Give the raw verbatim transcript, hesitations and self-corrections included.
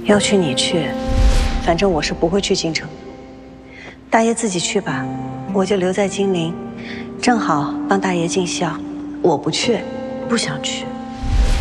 要去你去，反正我是不会去京城。大爷自己去吧，我就留在金陵，正好帮大爷尽孝。我不去，不想去。